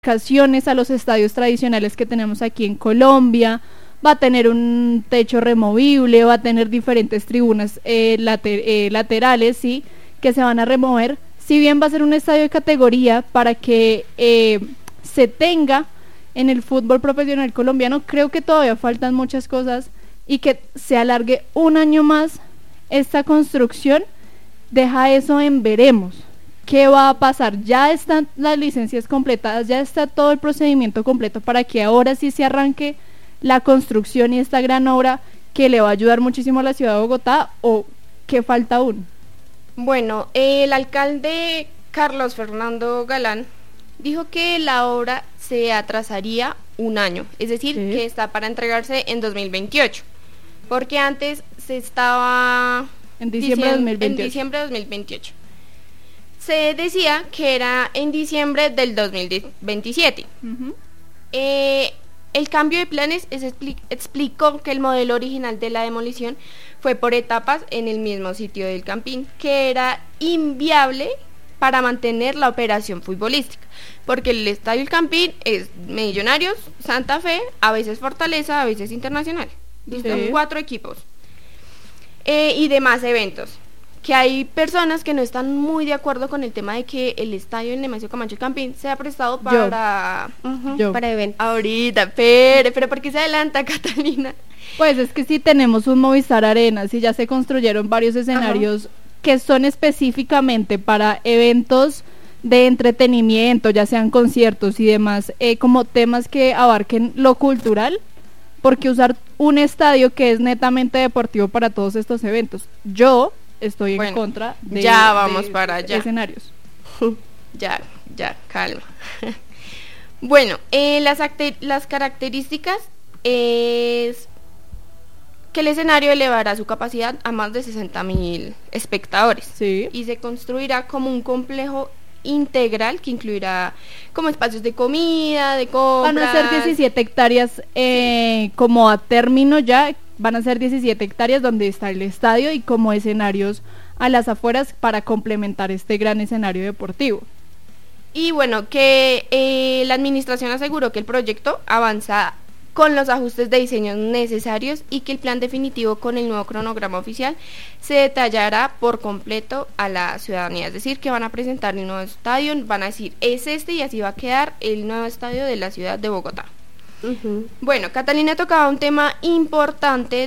modificaciones a los estadios tradicionales que tenemos aquí en Colombia. Va a tener un techo removible, va a tener diferentes tribunas laterales, ¿sí?, que se van a remover. Si bien va a ser un estadio de categoría para que se tenga en el fútbol profesional colombiano, creo que todavía faltan muchas cosas, y que se alargue un año más esta construcción deja eso en veremos. ¿Qué va a pasar? Ya están las licencias completadas, ya está todo el procedimiento completo para que ahora sí se arranque la construcción y esta gran obra que le va a ayudar muchísimo a la ciudad de Bogotá, ¿o qué falta aún? Bueno, el alcalde Carlos Fernando Galán dijo que la obra se atrasaría un año, es decir, sí, que está para entregarse en 2028, porque antes se estaba en diciembre de 2028. En diciembre de 2028. Se decía que era en diciembre del 2027. Uh-huh. El cambio de planes explicó que el modelo original de la demolición fue por etapas en el mismo sitio del Campín, que era inviable para mantener la operación futbolística, porque el estadio El Campín es Millonarios, Santa Fe, a veces Fortaleza, a veces Internacional. Sí. 4 equipos. Y demás eventos. Que hay personas que no están muy de acuerdo con el tema de que el estadio en Nemesio Camacho Campín sea prestado para eventos. Ahorita, pero ¿por qué se adelanta, Catalina? Pues es que sí tenemos un Movistar Arena, sí, ya se construyeron varios escenarios que son específicamente para eventos de entretenimiento, ya sean conciertos y demás, como temas que abarquen lo cultural, porque usar un estadio que es netamente deportivo para todos estos eventos. Yo estoy en contra de ya vamos para allá escenarios. ya, calma. Bueno, las características es que el escenario elevará su capacidad a más de 60.000 espectadores. Sí. Y se construirá como un complejo integral que incluirá como espacios de comida, de compras. Van a ser 17 hectáreas como a término ya, van a ser 17 hectáreas donde está el estadio y como escenarios a las afueras para complementar este gran escenario deportivo. Y bueno, que la administración aseguró que el proyecto avanza con los ajustes de diseño necesarios y que el plan definitivo con el nuevo cronograma oficial se detallará por completo a la ciudadanía, es decir, que van a presentar un nuevo estadio, van a decir es este y así va a quedar el nuevo estadio de la ciudad de Bogotá. Uh-huh. Bueno, Catalina tocaba un tema importante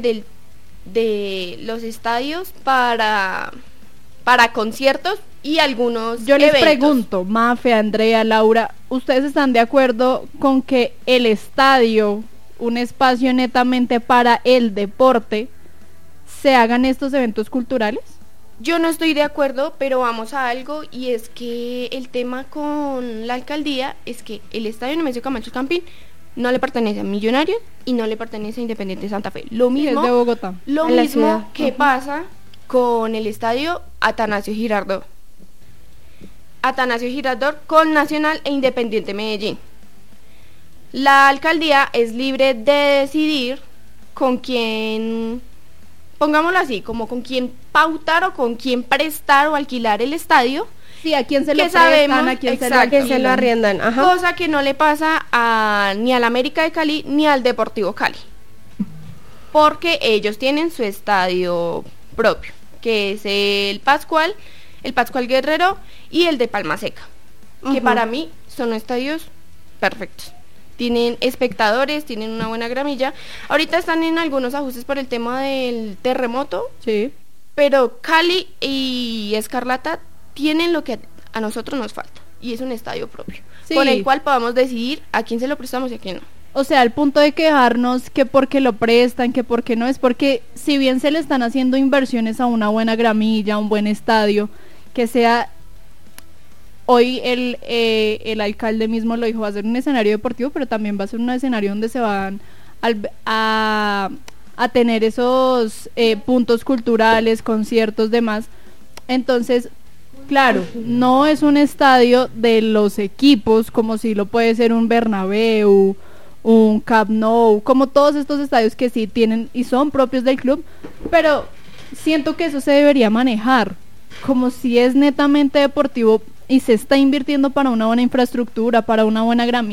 de los estadios para conciertos y algunos Yo les eventos. Pregunto, Mafe, Andrea, Laura, ¿ustedes están de acuerdo con que el estadio, un espacio netamente para el deporte, se hagan estos eventos culturales? Yo no estoy de acuerdo, pero vamos a algo, y es que el tema con la alcaldía es que el estadio Nemesio Camacho Campín no le pertenece a Millonarios y no le pertenece a Independiente Santa Fe. Lo mismo, es de Bogotá. Lo mismo que pasa con el estadio Atanasio Girardot. Atanasio Girardot con Nacional e Independiente Medellín. La alcaldía es libre de decidir con quién, pongámoslo así, como con quién pautar o con quién prestar o alquilar el estadio. Sí, a quién se lo prestan, a quién se lo arriendan. Ajá. Cosa que no le pasa ni al América de Cali ni al Deportivo Cali, porque ellos tienen su estadio propio, que es el Pascual Guerrero y el de Palma Seca, que para mí son estadios perfectos. Tienen espectadores, tienen una buena gramilla. Ahorita están en algunos ajustes por el tema del terremoto. Sí. Pero Cali y Escarlata tienen lo que a nosotros nos falta, y es un estadio propio, sí, con el cual podamos decidir a quién se lo prestamos y a quién no. O sea, al punto de quejarnos que porque lo prestan, que porque no, es porque si bien se le están haciendo inversiones a una buena gramilla, a un buen estadio, que sea, hoy el alcalde mismo lo dijo, va a ser un escenario deportivo, pero también va a ser un escenario donde se van a tener esos puntos culturales, conciertos, demás. Entonces, claro, no es un estadio de los equipos, como si lo puede ser un Bernabéu, un Camp Nou, como todos estos estadios que sí tienen y son propios del club, pero siento que eso se debería manejar como si es netamente deportivo. y se está invirtiendo para una buena infraestructura, para una buena